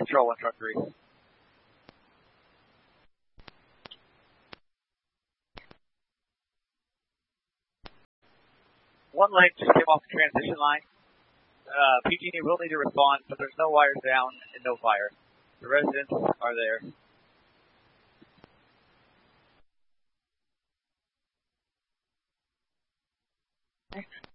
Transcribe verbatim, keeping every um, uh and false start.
Control one, truck three. One leg just came off the transition line. Uh, P G and E will need to respond, but there's no wires down and no fire. The residents are there.